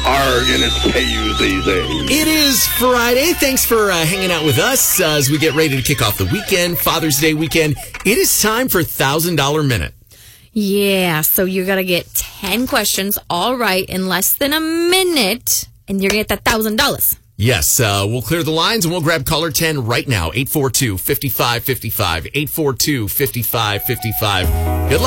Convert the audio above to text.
and it's K-U-Z-Z. It is Friday. Thanks for hanging out with us as we get ready to kick off the weekend, Father's Day weekend. It is time for $1,000 Minute. Yeah, so you're going to get 10 questions all right in less than a minute, and you're going to get that $1,000. Yes, we'll clear the lines and we'll grab caller 10 right now, 842-5555, 842-5555. Good luck.